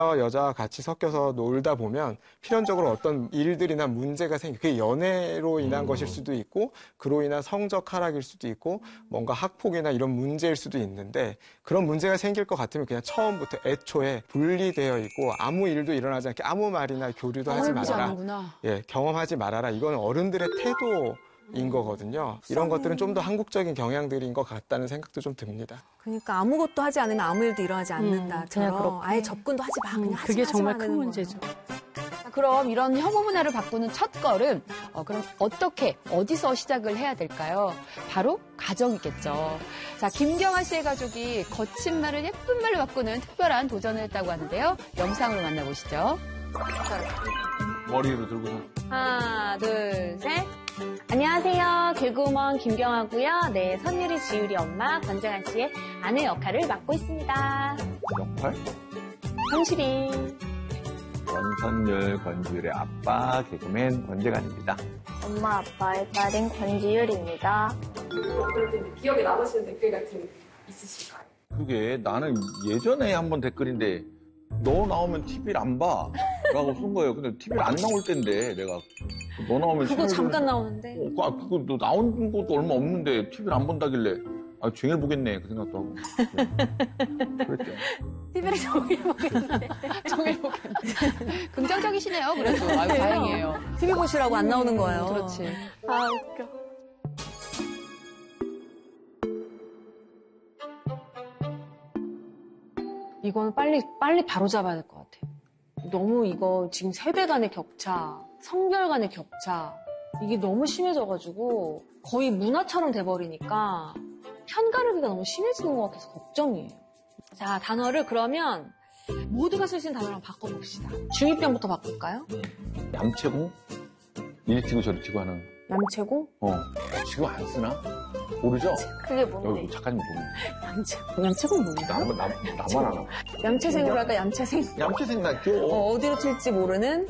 여자와 같이 섞여서 놀다 보면 필연적으로 어떤 일들이나 문제가 그게 연애로 인한 것일 수도 있고 그로 인한 성적 하락일 수도 있고 뭔가 학폭이나 이런 문제일 수도 있는데 그런 문제가 생길 것 같으면 그냥 처음부터 애초에 분리되어 있고 아무 일도 일어나지 않게 아무 말이나 교류도 하지 말아라. 예, 경험하지 말아라. 이건 어른들의 태도인 거거든요. 이런 것들은 좀 더 한국적인 경향들인 것 같다는 생각도 좀 듭니다. 그러니까 아무것도 하지 않으면 아무 일도 일어나지 않는다처럼 아예 접근도 하지 마. 그냥 그게 정말 큰 문제죠. 그럼 이런 혐오 문화를 바꾸는 첫 걸음, 그럼 어디서 시작을 해야 될까요? 바로 가정이겠죠. 자, 김경아 씨의 가족이 거친 말을 예쁜 말로 바꾸는 특별한 도전을 했다고 하는데요. 영상으로 만나보시죠. 머리로 들고서. 하나, 둘, 셋. 안녕하세요. 개그우먼 김경아고요. 네, 선율이, 지율이 엄마, 권정한 씨의 아내 역할을 맡고 있습니다. 역할? 현실이. 권선율, 권지율의 아빠, 개그맨 권재관입니다. 엄마, 아빠의 딸인 권지율입니다. 기억에 남으시는 댓글 같은 게 있으실까요? 그게 나는 예전에 한번 댓글인데 너 나오면 TV를 안 봐. 라고 쓴 거예요. 근데 TV를 안 나올 때인데 내가 너 나오면 그거 잠깐 나오는데. 그거 너 나온 것도 얼마 없는데 TV를 안 본다길래 종일 보겠네. 그 생각도 하고. 네. 그랬죠. TV를 종일 보겠네. 종일 보겠네. 긍정적이시네요. 그래도. 아유, 다행이에요. TV 보시라고 안 나오는 거예요. 그렇지. 아, 웃겨. 이거는 빨리 바로잡아야 될 것 같아요. 너무 이거 지금 세대 간의 격차, 성별 간의 격차, 이게 너무 심해져가지고 거의 문화처럼 돼버리니까 편가르기가 너무 심해지는 것 같아서 걱정이에요. 자, 단어를 그러면 모두가 쓸 수 있는 단어랑 바꿔봅시다. 중2병부터 바꿀까요? 얌체고? 이리 튀고 저리 튀고 하는. 얌체고? 지금 안 쓰나? 모르죠? 그게 뭔데? 여기 작가님 보면. 얌체고 뭐야? 나만 알아. 얌체생으로 할까, 얌체생? 얌체생 낫죠? 어디로 튈지 모르는?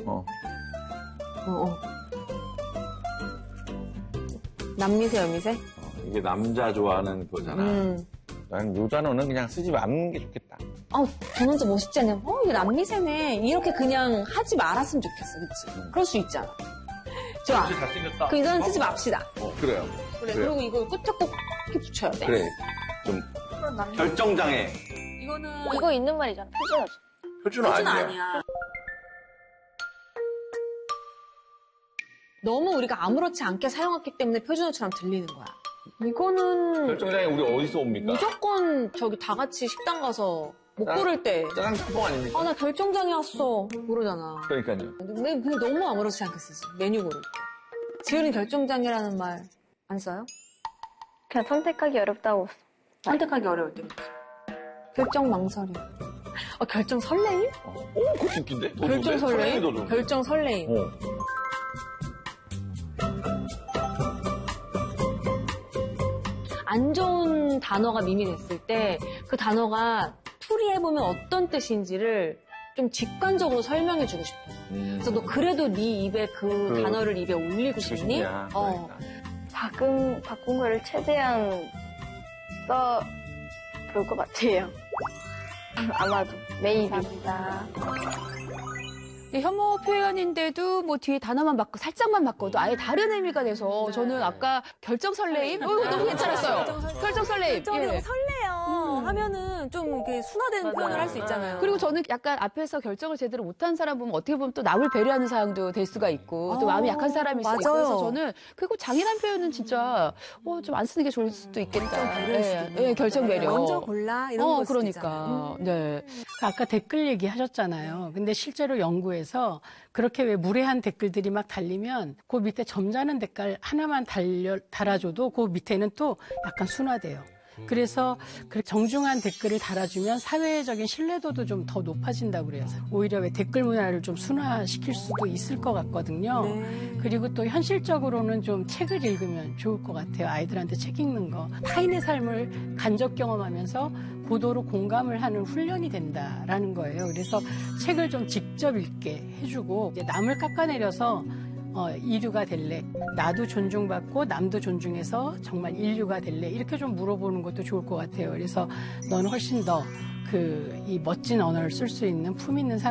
남미새, 여미새? 이게 남자 좋아하는 거잖아. 난 요 단어는 그냥 쓰지 않는 게 좋겠다. 저는 좀 멋있지 않냐? 이게 남미새네. 이렇게 그냥 하지 말았으면 좋겠어, 그치? 그럴 수 있잖아. 좋아. 잘생겼다. 그 이거는 쓰지 맙시다. 그래요. 그래, 그래요. 그리고 이거 끝에 꼭 이렇게 붙여야 돼. 그래. 좀 결정장애. 이거 있는 말이잖아. 표준어지. 표준어 아니야. 너무 우리가 아무렇지 않게 사용했기 때문에 표준어처럼 들리는 거야. 이거는 결정장애 우리 어디서 옵니까? 무조건 저기 다 같이 식당 가서 못 고를 때. 짜장 짬뽕 아닙니까? 나 결정장애 왔어. 모르잖아. 그러니까요. 근데 너무 아무렇지 않게 쓰지. 메뉴 고를 때. 지율이 결정장애라는 말 안 써요? 그냥 선택하기 어렵다고. 선택하기 어려울 때. 결정 망설임. 결정 설레임? 그거 웃긴데? 결정 설레임? 결정 설레임. 안 좋은 단어가 밈이 됐을 때 그 단어가 풀이해보면 어떤 뜻인지를 좀 직관적으로 설명해주고 싶어. 그래서 너 그래도 네 입에 그 단어를 입에 올리고 싶니? 바꾼 거를 최대한 써볼 것 같아요. 아마도. 메이비입니다. 혐오 표현인데도 뭐 뒤에 단어만 바꿔 살짝만 바꿔도 아예 다른 의미가 돼서 저는 아까 결정 설레임 너무 괜찮았어요. 결정 설레임. 설레요 하면은 좀 이렇게 순화된 표현을 할 수 있잖아요. 그리고 저는 약간 앞에서 결정을 제대로 못한 사람 보면 어떻게 보면 또 남을 배려하는 상황도 될 수가 있고 또 마음이 약한 사람일 수도 있고 그래서 저는 그리고 장이란 표현은 진짜 좀 안 쓰는 게 좋을 수도 있겠다. 결정 배려. 먼저 골라 이런 거 그러니까. 네. 아까 댓글 얘기하셨잖아요. 근데 실제로 연구에서 그렇게 왜 무례한 댓글들이 막 달리면 그 밑에 점잖은 댓글 하나만 달아줘도 그 밑에는 또 약간 순화돼요. 그래서 정중한 댓글을 달아주면 사회적인 신뢰도도 좀 더 높아진다고 그래요. 오히려 왜 댓글 문화를 좀 순화시킬 수도 있을 것 같거든요. 그리고 또 현실적으로는 좀 책을 읽으면 좋을 것 같아요. 아이들한테 책 읽는 거. 타인의 삶을 간접 경험하면서 고도로 공감을 하는 훈련이 된다라는 거예요. 그래서 책을 좀 직접 읽게 해주고 이제 남을 깎아내려서 이류가 될래? 나도 존중받고 남도 존중해서 정말 인류가 될래? 이렇게 좀 물어보는 것도 좋을 것 같아요. 그래서 너는 훨씬 더 이 멋진 언어를 쓸 수 있는 품 있는 사람